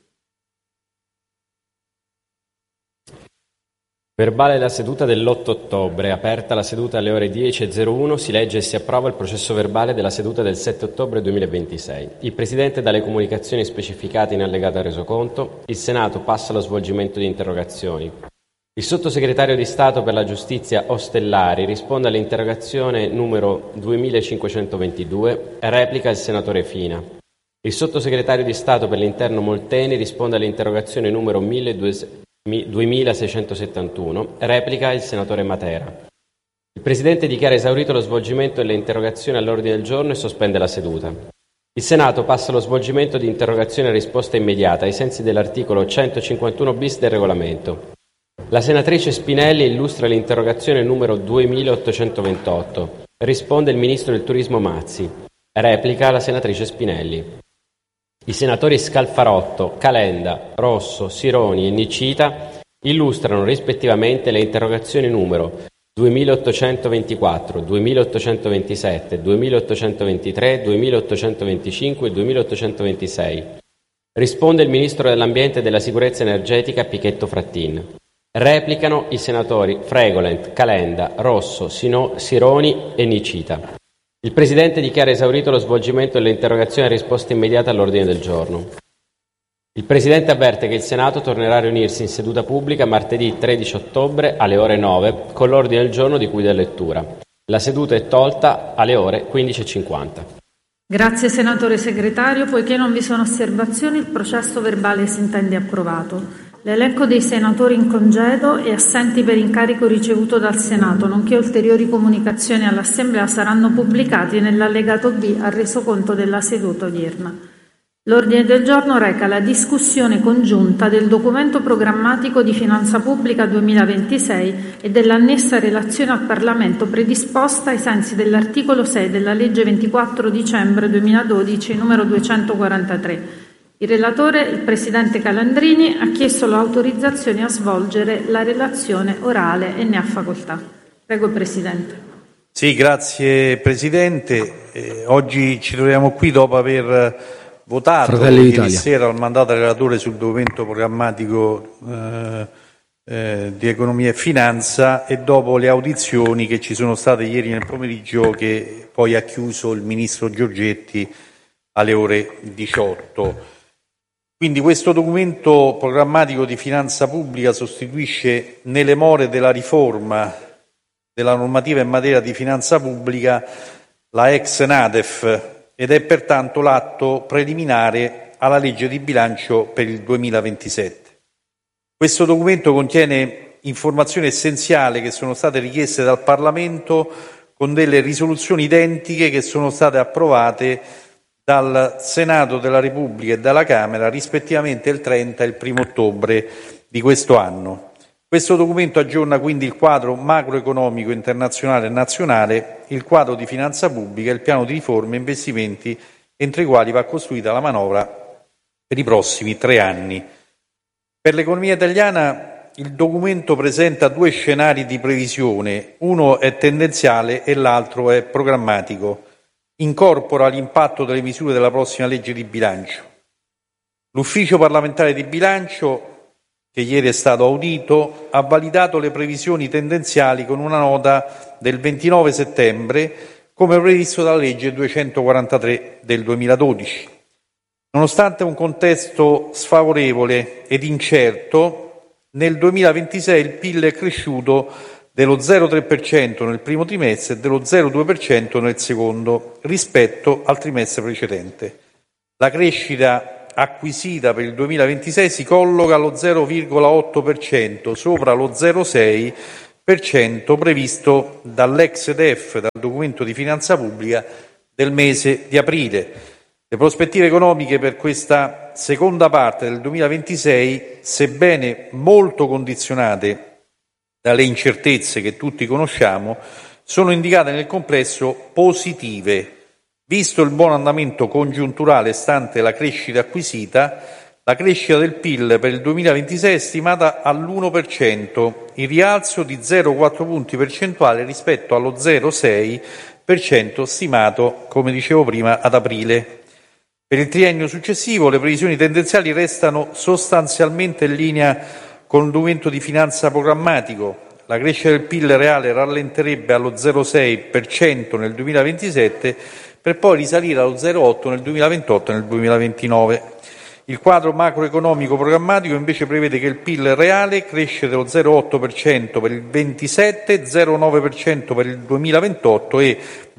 Verbale della seduta dell'8 ottobre. Aperta la seduta alle ore 10:01. Si legge e si approva il processo verbale della seduta del 7 ottobre 2026. Il Presidente dà le comunicazioni specificate in allegato al resoconto. Il Senato passa allo svolgimento di interrogazioni. Il sottosegretario di Stato per la Giustizia Ostellari risponde all'interrogazione numero 2522 e replica il senatore Fina. Il sottosegretario di Stato per l'Interno Molteni risponde all'interrogazione numero 2671 e replica il senatore Matera. Il Presidente dichiara esaurito lo svolgimento delle interrogazioni all'ordine del giorno e sospende la seduta. Il Senato passa allo svolgimento di interrogazioni a risposta immediata ai sensi dell'articolo 151 bis del regolamento. La senatrice Spinelli illustra l'interrogazione numero 2828. Risponde il ministro del Turismo Mazzi. Replica la senatrice Spinelli. I senatori Scalfarotto, Calenda, Rosso, Sironi e Nicita illustrano rispettivamente le interrogazioni numero 2824, 2827, 2823, 2825 e 2826. Risponde il ministro dell'Ambiente e della Sicurezza Energetica Pichetto Frattin. Replicano i senatori Fregolent, Calenda, Rosso, Sironi e Nicita. Il Presidente dichiara esaurito lo svolgimento delle interrogazioni a risposta immediata all'ordine del giorno. Il Presidente avverte che il Senato tornerà a riunirsi in seduta pubblica martedì 13 ottobre alle ore 9 con l'ordine del giorno di cui dà lettura. La seduta è tolta alle ore 15:50. Grazie senatore segretario. Poiché non vi sono osservazioni, il processo verbale si intende approvato. L'elenco dei senatori in congedo e assenti per incarico ricevuto dal Senato, nonché ulteriori comunicazioni all'Assemblea saranno pubblicati nell'allegato B al resoconto della seduta odierna. L'ordine del giorno reca la discussione congiunta del documento programmatico di finanza pubblica 2026 e dell'annessa relazione al Parlamento predisposta ai sensi dell'articolo 6 della legge 24 dicembre 2012 numero 243. Il relatore, il Presidente Calandrini, ha chiesto l'autorizzazione a svolgere la relazione orale e ne ha facoltà. Prego, Presidente. Sì, grazie Presidente. Oggi ci troviamo qui dopo aver votato ieri sera il mandato al relatore sul documento programmatico di economia e finanza e dopo le audizioni che ci sono state ieri nel pomeriggio che poi ha chiuso il Ministro Giorgetti alle ore 18. Quindi questo documento programmatico di finanza pubblica sostituisce nelle more della riforma della normativa in materia di finanza pubblica la ex NADEF ed è pertanto l'atto preliminare alla legge di bilancio per il 2027. Questo documento contiene informazioni essenziali che sono state richieste dal Parlamento con delle risoluzioni identiche che sono state approvate dal Senato della Repubblica e dalla Camera rispettivamente il 30 e il 1 ottobre di questo anno. Questo documento aggiorna quindi il quadro macroeconomico internazionale e nazionale, il quadro di finanza pubblica e il piano di riforme e investimenti entro i quali va costruita la manovra per i prossimi 3 anni. Per l'economia italiana il documento presenta 2 scenari di previsione, uno è tendenziale e l'altro è programmatico. Incorpora l'impatto delle misure della prossima legge di bilancio. L'Ufficio parlamentare di bilancio, che ieri è stato audito, ha validato le previsioni tendenziali con una nota del 29 settembre, come previsto dalla legge 243 del 2012. Nonostante un contesto sfavorevole ed incerto, nel 2026 il PIL è cresciuto dello 0,3% nel primo trimestre e dello 0,2% nel secondo, rispetto al trimestre precedente. La crescita acquisita per il 2026 si colloca allo 0,8%, sopra lo 0,6% previsto dall'ex DEF, dal documento di finanza pubblica del mese di aprile. Le prospettive economiche per questa seconda parte del 2026, sebbene molto condizionate dalle incertezze che tutti conosciamo, sono indicate nel complesso positive. Visto il buon andamento congiunturale stante la crescita acquisita, la crescita del PIL per il 2026 è stimata all'1%, in rialzo di 0,4 punti percentuali rispetto allo 0,6% stimato, come dicevo prima, ad aprile. Per il triennio successivo le previsioni tendenziali restano sostanzialmente in linea con il documento di finanza programmatico. La crescita del PIL reale rallenterebbe allo 0,6% nel 2027 per poi risalire allo 0,8% nel 2028 e nel 2029. Il quadro macroeconomico programmatico invece prevede che il PIL reale cresce dello 0,8% per il 2027, 0,9% per il 2028 e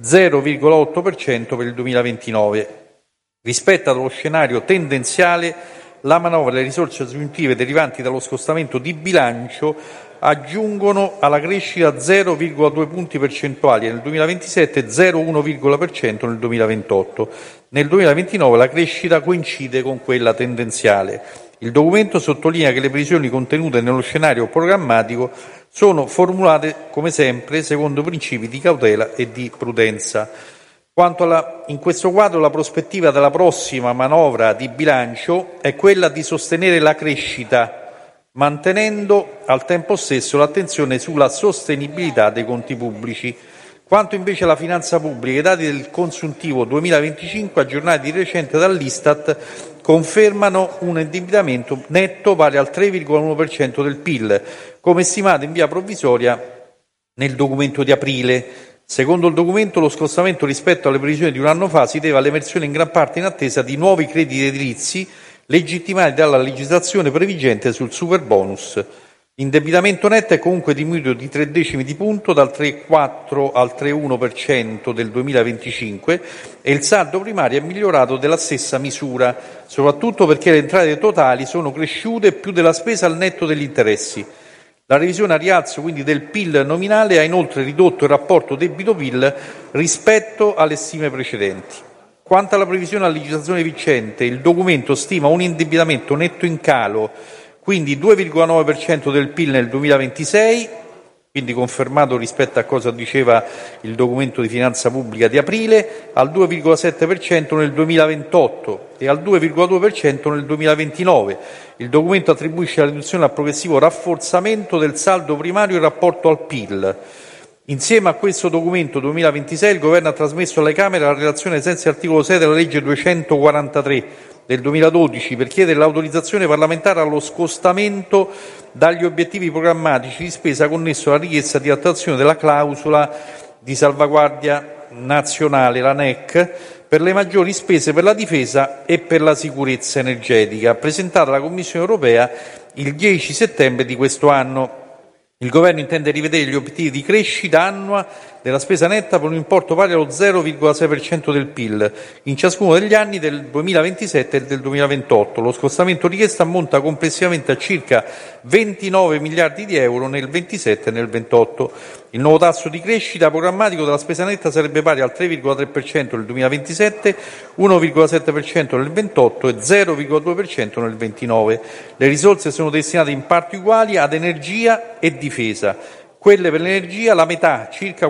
0,8% per il 2029. Rispetto allo scenario tendenziale, la manovra e le risorse aggiuntive derivanti dallo scostamento di bilancio aggiungono alla crescita 0,2 punti percentuali nel 2027 e 0,1% nel 2028. Nel 2029 la crescita coincide con quella tendenziale. Il documento sottolinea che le previsioni contenute nello scenario programmatico sono formulate, come sempre, secondo principi di cautela e di prudenza. In questo quadro la prospettiva della prossima manovra di bilancio è quella di sostenere la crescita, mantenendo al tempo stesso l'attenzione sulla sostenibilità dei conti pubblici. Quanto invece alla finanza pubblica, i dati del consuntivo 2025 aggiornati di recente dall'Istat confermano un indebitamento netto pari al 3,1% del PIL, come stimato in via provvisoria nel documento di aprile. Secondo il documento, lo scostamento rispetto alle previsioni di un anno fa si deve all'emersione in gran parte in attesa di nuovi crediti edilizi legittimati dalla legislazione previgente sul superbonus. L'indebitamento netto è comunque diminuito di 3 decimi di punto, dal 3,4 al 3,1% del 2025, e il saldo primario è migliorato della stessa misura, soprattutto perché le entrate totali sono cresciute più della spesa al netto degli interessi. La revisione a rialzo quindi del PIL nominale ha inoltre ridotto il rapporto debito-PIL rispetto alle stime precedenti. Quanto alla previsione a legislazione vigente, il documento stima un indebitamento netto in calo, quindi 2,9% del PIL nel 2026, quindi confermato rispetto a cosa diceva il documento di finanza pubblica di aprile, al 2,7% nel 2028 e al 2,2% nel 2029. Il documento attribuisce la riduzione al progressivo rafforzamento del saldo primario in rapporto al PIL. Insieme a questo documento 2026 il Governo ha trasmesso alle Camere la relazione ai sensi dell'articolo 6 della legge 243 del 2012 per chiedere l'autorizzazione parlamentare allo scostamento dagli obiettivi programmatici di spesa connesso alla richiesta di attuazione della clausola di salvaguardia nazionale, la NEC, per le maggiori spese per la difesa e per la sicurezza energetica, presentata alla Commissione europea il 10 settembre di questo anno. Il Governo intende rivedere gli obiettivi di crescita annua della spesa netta per un importo pari allo 0,6% del PIL in ciascuno degli anni del 2027 e del 2028. Lo scostamento richiesto ammonta complessivamente a circa 29 miliardi di euro nel 27 e nel 28. Il nuovo tasso di crescita programmatico della spesa netta sarebbe pari al 3,3% nel 2027, 1,7% nel 28 e 0,2% nel 29. Le risorse sono destinate in parti uguali ad energia e difesa. Quelle per l'energia, la metà, circa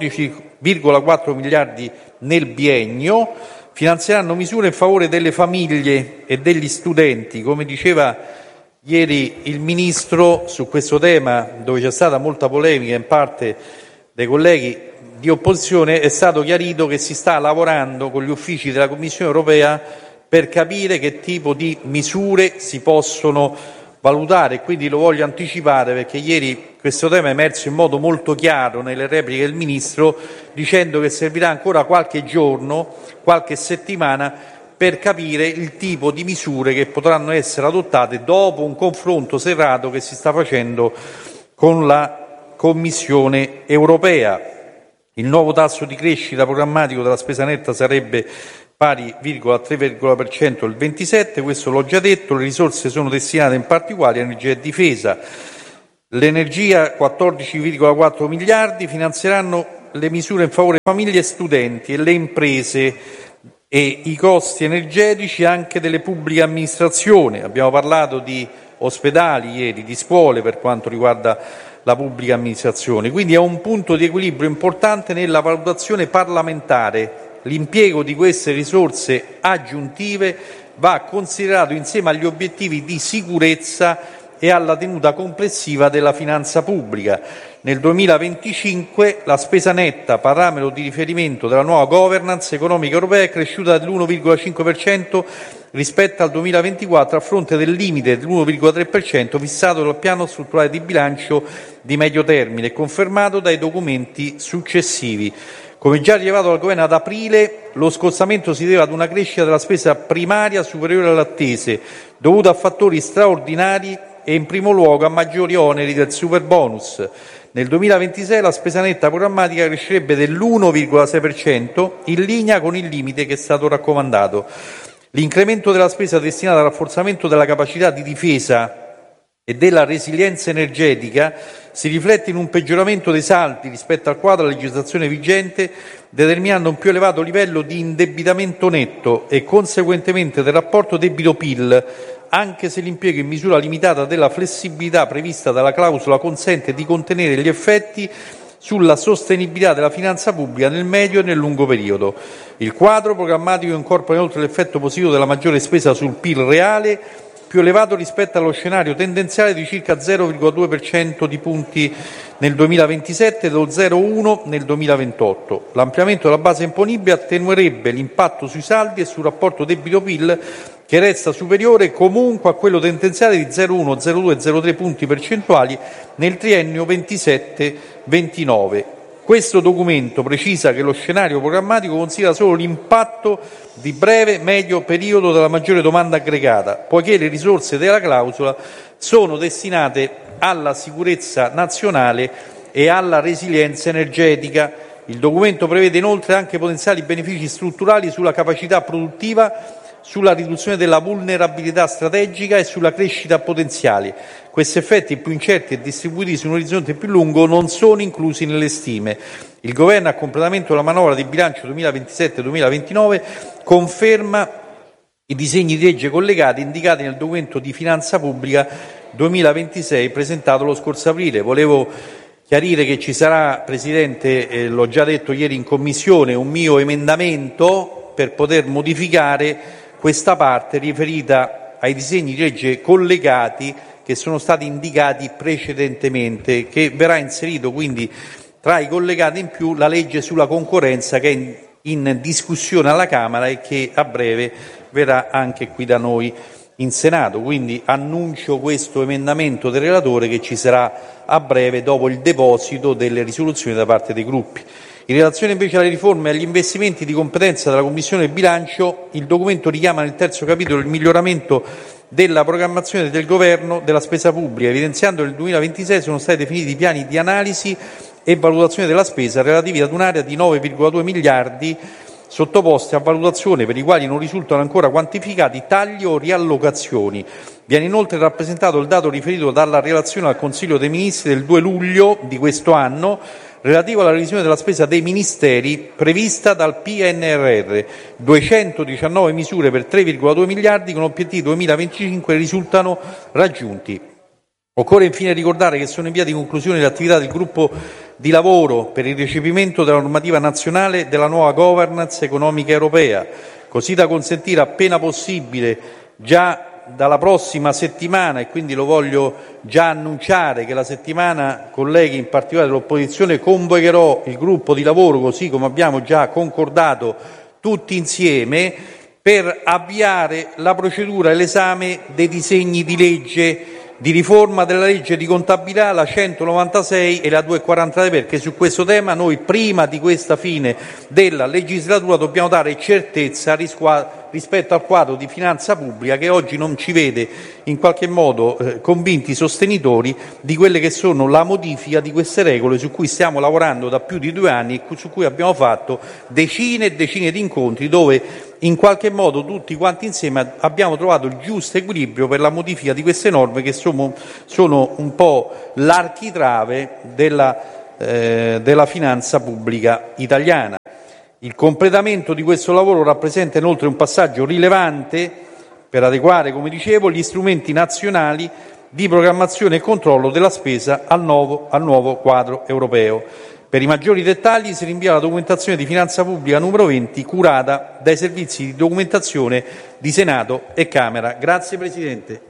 14,4 miliardi nel biennio, finanzieranno misure in favore delle famiglie e degli studenti. Come diceva ieri il Ministro su questo tema, dove c'è stata molta polemica in parte dei colleghi di opposizione, è stato chiarito che si sta lavorando con gli uffici della Commissione europea per capire che tipo di misure si possono valutare. Quindi lo voglio anticipare, perché ieri questo tema è emerso in modo molto chiaro nelle repliche del Ministro, dicendo che servirà ancora qualche giorno, qualche settimana, per capire il tipo di misure che potranno essere adottate dopo un confronto serrato che si sta facendo con la Commissione europea. Il nuovo tasso di crescita programmatico della spesa netta sarebbe pari 3,3% il 27, questo l'ho già detto. Le risorse sono destinate in parti uguali a energia e difesa. L'energia 14,4 miliardi finanzieranno le misure in favore di famiglie e studenti e le imprese e i costi energetici anche delle pubbliche amministrazioni. Abbiamo parlato di ospedali ieri, di scuole per quanto riguarda la pubblica amministrazione. Quindi è un punto di equilibrio importante nella valutazione parlamentare. L'impiego di queste risorse aggiuntive va considerato insieme agli obiettivi di sicurezza e alla tenuta complessiva della finanza pubblica. Nel 2025 la spesa netta, parametro di riferimento della nuova governance economica europea, è cresciuta dell'1,5% rispetto al 2024, a fronte del limite dell'1,3% fissato dal piano strutturale di bilancio di medio termine e confermato dai documenti successivi. Come già rilevato dal Governo ad aprile, lo scostamento si deve ad una crescita della spesa primaria superiore alle attese, dovuta a fattori straordinari e in primo luogo a maggiori oneri del superbonus. Nel 2026 la spesa netta programmatica crescerebbe dell'1,6%, in linea con il limite che è stato raccomandato. L'incremento della spesa destinata al rafforzamento della capacità di difesa e della resilienza energetica si riflette in un peggioramento dei saldi rispetto al quadro della legislazione vigente, determinando un più elevato livello di indebitamento netto e conseguentemente del rapporto debito-PIL, anche se l'impiego in misura limitata della flessibilità prevista dalla clausola consente di contenere gli effetti sulla sostenibilità della finanza pubblica nel medio e nel lungo periodo. Il quadro programmatico incorpora inoltre l'effetto positivo della maggiore spesa sul PIL reale, più elevato rispetto allo scenario tendenziale di circa 0,2% di punti nel 2027 e dello 0,1 nel 2028. L'ampliamento della base imponibile attenuerebbe l'impatto sui saldi e sul rapporto debito-PIL, che resta superiore comunque a quello tendenziale di 0,1, 0,2 e 0,3 punti percentuali nel triennio 27-29. Questo documento precisa che lo scenario programmatico considera solo l'impatto di breve-medio periodo della maggiore domanda aggregata, poiché le risorse della clausola sono destinate alla sicurezza nazionale e alla resilienza energetica. Il documento prevede inoltre anche potenziali benefici strutturali sulla capacità produttiva, sulla riduzione della vulnerabilità strategica e sulla crescita potenziale. Questi effetti, più incerti e distribuiti su un orizzonte più lungo, non sono inclusi nelle stime. Il Governo, a completamento della manovra di bilancio 2027-2029, conferma i disegni di legge collegati indicati nel documento di finanza pubblica 2026 presentato lo scorso aprile. Volevo chiarire che ci sarà, Presidente, l'ho già detto ieri in Commissione, un mio emendamento per poter modificare questa parte riferita ai disegni di legge collegati che sono stati indicati precedentemente, che verrà inserito quindi tra i collegati in più la legge sulla concorrenza, che è in discussione alla Camera e che a breve verrà anche qui da noi in Senato. Quindi annuncio questo emendamento del relatore, che ci sarà a breve dopo il deposito delle risoluzioni da parte dei gruppi. In relazione invece alle riforme e agli investimenti di competenza della Commissione bilancio, il documento richiama nel terzo capitolo il miglioramento della programmazione del Governo della spesa pubblica, evidenziando che nel 2026 sono stati definiti piani di analisi e valutazione della spesa relativi ad un'area di 9,2 miliardi sottoposti a valutazione, per i quali non risultano ancora quantificati tagli o riallocazioni. Viene inoltre rappresentato il dato riferito dalla relazione al Consiglio dei Ministri del 2 luglio di questo anno, relativo alla revisione della spesa dei ministeri prevista dal PNRR. 219 misure per 3,2 miliardi con obiettivi 2025 risultano raggiunti. Occorre infine ricordare che sono in via di conclusione le attività del gruppo di lavoro per il recepimento della normativa nazionale della nuova governance economica europea, così da consentire appena possibile, già dalla prossima settimana, e quindi lo voglio già annunciare, che la settimana, colleghi, in particolare dell'opposizione, convocherò il gruppo di lavoro, così come abbiamo già concordato tutti insieme, per avviare la procedura e l'esame dei disegni di legge di riforma della legge di contabilità, la 196 e la 243, perché su questo tema noi prima di questa fine della legislatura dobbiamo dare certezza rispetto al quadro di finanza pubblica che oggi non ci vede in qualche modo convinti sostenitori di quelle che sono la modifica di queste regole su cui stiamo lavorando da più di 2 anni e su cui abbiamo fatto decine e decine di incontri dove in qualche modo tutti quanti insieme abbiamo trovato il giusto equilibrio per la modifica di queste norme che sono un po' l'architrave della finanza pubblica italiana. Il completamento di questo lavoro rappresenta inoltre un passaggio rilevante per adeguare, come dicevo, gli strumenti nazionali di programmazione e controllo della spesa al nuovo quadro europeo. Per i maggiori dettagli si rinvia alla documentazione di finanza pubblica numero 20, curata dai servizi di documentazione di Senato e Camera. Grazie Presidente.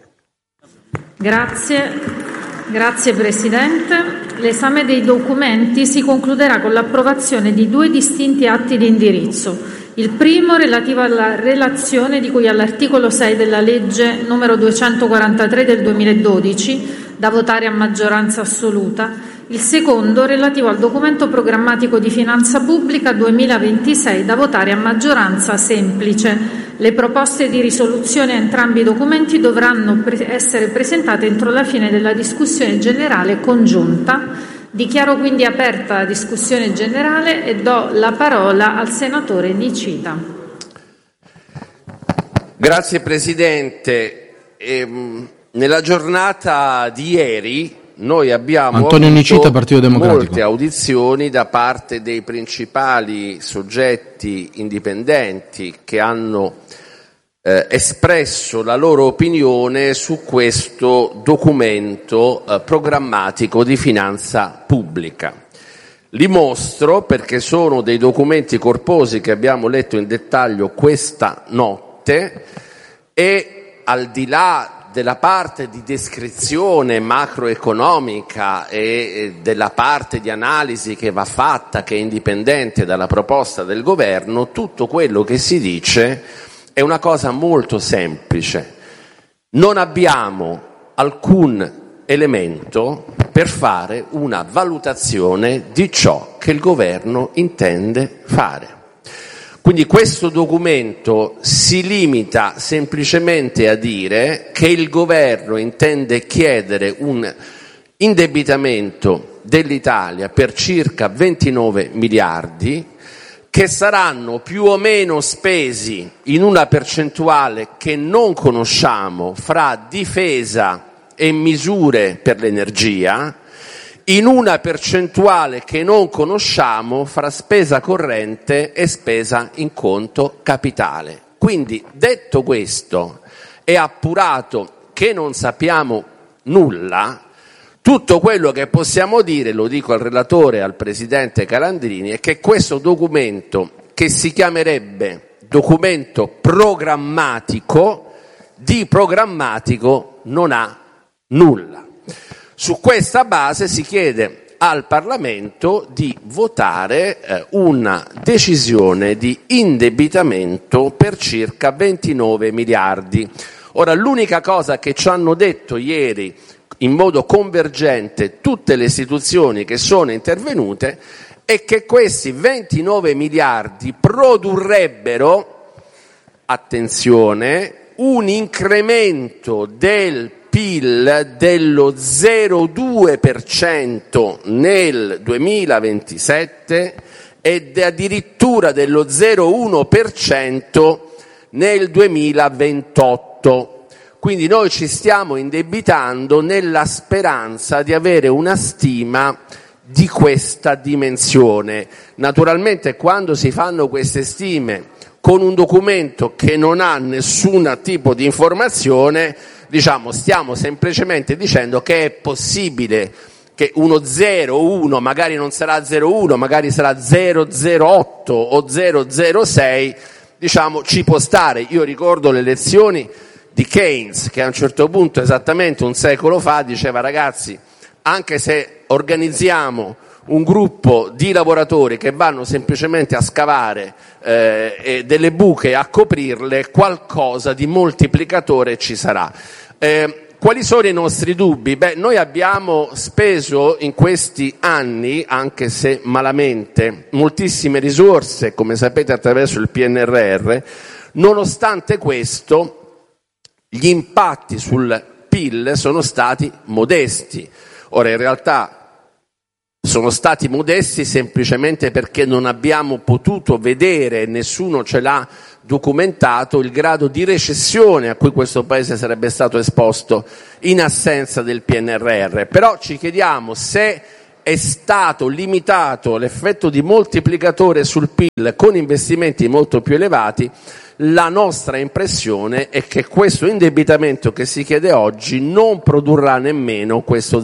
Grazie Presidente. L'esame dei documenti si concluderà con l'approvazione di 2 distinti atti di indirizzo. Il primo relativo alla relazione di cui all'articolo 6 della legge numero 243 del 2012, da votare a maggioranza assoluta. Il secondo relativo al documento programmatico di finanza pubblica 2026, da votare a maggioranza semplice. Le proposte di risoluzione a entrambi i documenti dovranno essere presentate entro la fine della discussione generale congiunta. Dichiaro quindi aperta la discussione generale e do la parola al senatore Nicita. Grazie Presidente. Nella giornata di ieri noi abbiamo Antonio Nicita, Partito Democratico. Molte audizioni da parte dei principali soggetti indipendenti che hanno espresso la loro opinione su questo documento programmatico di finanza pubblica. Li mostro perché sono dei documenti corposi che abbiamo letto in dettaglio questa notte e al di là della parte di descrizione macroeconomica e della parte di analisi che va fatta, che è indipendente dalla proposta del governo, tutto quello che si dice è una cosa molto semplice. Non abbiamo alcun elemento per fare una valutazione di ciò che il governo intende fare. Quindi questo documento si limita semplicemente a dire che il governo intende chiedere un indebitamento dell'Italia per circa 29 miliardi che saranno più o meno spesi in una percentuale che non conosciamo fra difesa e misure per l'energia, in una percentuale che non conosciamo fra spesa corrente e spesa in conto capitale. Quindi, detto questo e appurato che non sappiamo nulla, tutto quello che possiamo dire, lo dico al relatore e al Presidente Calandrini, è che questo documento, che si chiamerebbe documento programmatico, di programmatico non ha nulla. Su questa base si chiede al Parlamento di votare una decisione di indebitamento per circa 29 miliardi. Ora, l'unica cosa che ci hanno detto ieri in modo convergente tutte le istituzioni che sono intervenute è che questi 29 miliardi produrrebbero, attenzione, un incremento del PIL dello 0,2% nel 2027 ed addirittura dello 0,1% nel 2028. Quindi noi ci stiamo indebitando nella speranza di avere una stima di questa dimensione. Naturalmente quando si fanno queste stime con un documento che non ha nessun tipo di informazione, stiamo semplicemente dicendo che è possibile che uno 0,1 magari non sarà 0,1, magari sarà 0,08 o 0,06, ci può stare. Io ricordo le lezioni di Keynes, che a un certo punto, esattamente un secolo fa, diceva: ragazzi, anche se organizziamo un gruppo di lavoratori che vanno semplicemente a scavare delle buche, a coprirle, qualcosa di moltiplicatore ci sarà. Quali sono i nostri dubbi? Noi abbiamo speso in questi anni, anche se malamente, moltissime risorse, come sapete, attraverso il PNRR. Nonostante questo, gli impatti sul PIL sono stati modesti. Ora, in realtà sono stati modesti semplicemente perché non abbiamo potuto vedere, nessuno ce l'ha documentato, il grado di recessione a cui questo Paese sarebbe stato esposto in assenza del PNRR. Però ci chiediamo se è stato limitato l'effetto di moltiplicatore sul PIL con investimenti molto più elevati. La nostra impressione è che questo indebitamento che si chiede oggi non produrrà nemmeno questo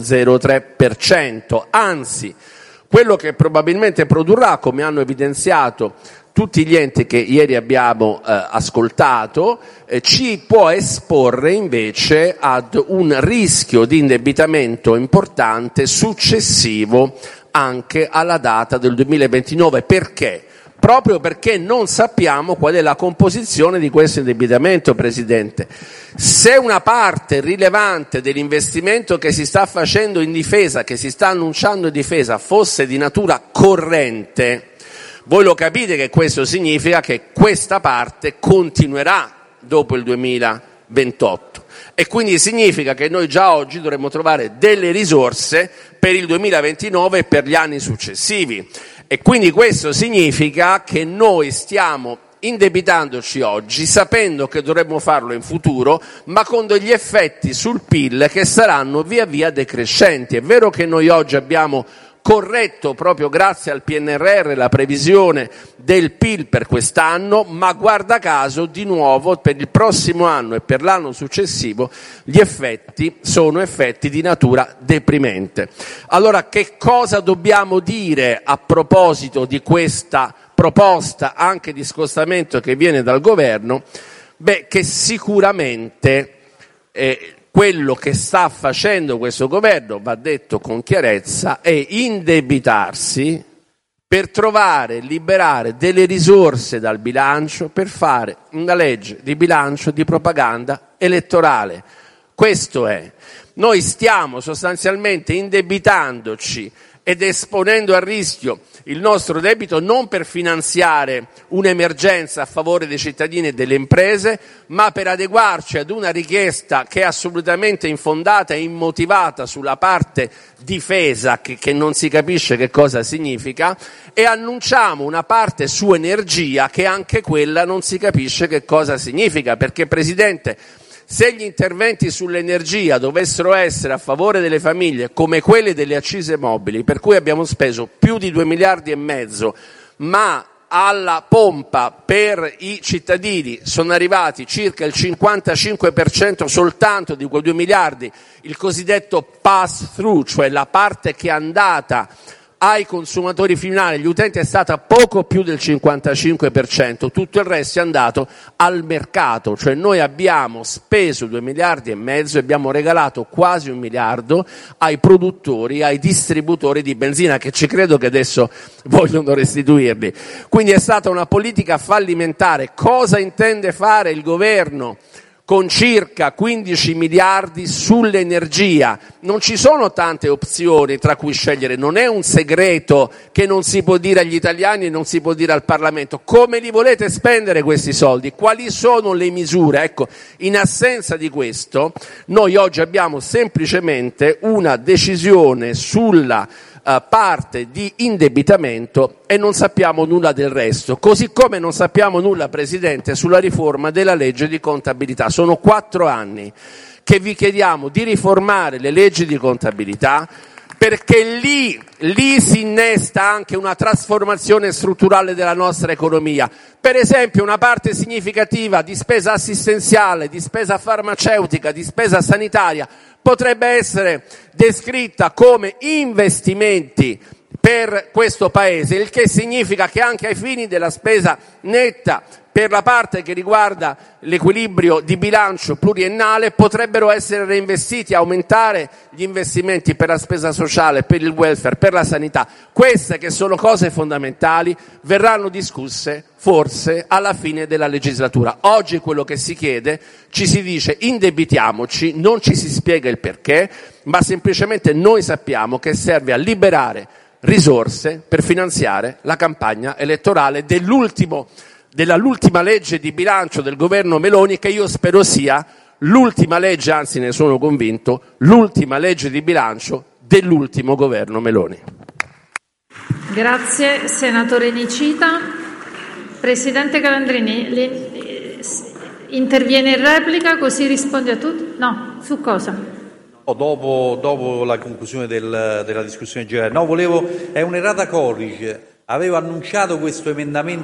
0,3%, anzi, quello che probabilmente produrrà, come hanno evidenziato tutti gli enti che ieri abbiamo ascoltato, ci può esporre invece ad un rischio di indebitamento importante successivo anche alla data del 2029. Perché? Proprio perché non sappiamo qual è la composizione di questo indebitamento, Presidente. Se una parte rilevante dell'investimento che si sta facendo in difesa, che si sta annunciando in difesa, fosse di natura corrente, voi lo capite che questo significa che questa parte continuerà dopo il 2028 e quindi significa che noi già oggi dovremmo trovare delle risorse per il 2029 e per gli anni successivi. E quindi questo significa che noi stiamo indebitandoci oggi sapendo che dovremmo farlo in futuro, ma con degli effetti sul PIL che saranno via via decrescenti. È vero che noi oggi abbiamo corretto proprio grazie al PNRR la previsione del PIL per quest'anno, ma guarda caso di nuovo per il prossimo anno e per l'anno successivo gli effetti sono effetti di natura deprimente. Allora che cosa dobbiamo dire a proposito di questa proposta anche di scostamento che viene dal governo? Che sicuramente quello che sta facendo questo governo, va detto con chiarezza, è indebitarsi per trovare, liberare delle risorse dal bilancio per fare una legge di bilancio di propaganda elettorale. Questo è. Noi stiamo sostanzialmente indebitandoci ed esponendo a rischio il nostro debito non per finanziare un'emergenza a favore dei cittadini e delle imprese, ma per adeguarci ad una richiesta che è assolutamente infondata e immotivata sulla parte difesa, che non si capisce che cosa significa, e annunciamo una parte su energia che anche quella non si capisce che cosa significa, perché Presidente, se gli interventi sull'energia dovessero essere a favore delle famiglie come quelli delle accise mobili, per cui abbiamo speso più di 2,5 miliardi, ma alla pompa per i cittadini sono arrivati circa il 55% soltanto di quei 2 miliardi, il cosiddetto pass through, cioè la parte che è andata ai consumatori finali, gli utenti, è stata poco più del 55%, tutto il resto è andato al mercato, cioè noi abbiamo speso 2,5 miliardi e abbiamo regalato quasi 1 miliardo ai produttori, ai distributori di benzina, che ci credo che adesso vogliono restituirli. Quindi è stata una politica fallimentare. Cosa intende fare il governo con circa 15 miliardi sull'energia? Non ci sono tante opzioni tra cui scegliere, non è un segreto che non si può dire agli italiani e non si può dire al Parlamento. Come li volete spendere questi soldi? Quali sono le misure? Ecco, in assenza di questo, noi oggi abbiamo semplicemente una decisione sulla parte di indebitamento e non sappiamo nulla del resto, così come non sappiamo nulla, Presidente, sulla riforma della legge di contabilità. Sono 4 anni che vi chiediamo di riformare le leggi di contabilità, perché lì si innesta anche una trasformazione strutturale della nostra economia. Per esempio, una parte significativa di spesa assistenziale, di spesa farmaceutica, di spesa sanitaria potrebbe essere descritta come investimenti per questo Paese, il che significa che anche ai fini della spesa netta, per la parte che riguarda l'equilibrio di bilancio pluriennale, potrebbero essere reinvestiti, aumentare gli investimenti per la spesa sociale, per il welfare, per la sanità. Queste, che sono cose fondamentali, verranno discusse forse alla fine della legislatura. Oggi quello che si chiede, ci si dice indebitiamoci, non ci si spiega il perché, ma semplicemente noi sappiamo che serve a liberare risorse per finanziare la campagna elettorale dell'ultima legge di bilancio del governo Meloni, che io spero sia l'ultima legge, anzi ne sono convinto, l'ultima legge di bilancio dell'ultimo governo Meloni. Grazie, senatore Nicita. Presidente Calandrini, interviene in replica così risponde a tutti? No, su cosa? Dopo la conclusione della discussione generale. No, è un'errata codice. Avevo annunciato questo emendamento